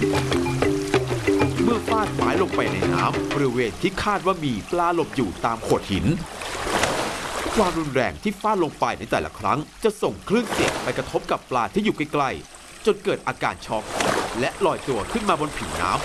เมื่อฟาดไม้ลงไปในน้ำบริเวณที่คาดว่ามีปลาหลบอยู่ตามโขดหินความรุนแรงที่ฟาดลงไปในแต่ละครั้งจะส่งคลื่นเสียงไปกระทบกับปลาที่อยู่ใกล้ๆจนเกิดอาการช็อกและลอยตัวขึ้นมาบนผิวน้ำ